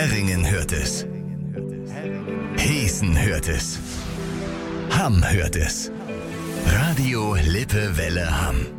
Herringen hört es. Heßen hört es. Hamm hört es. Radio Lippe Welle Hamm.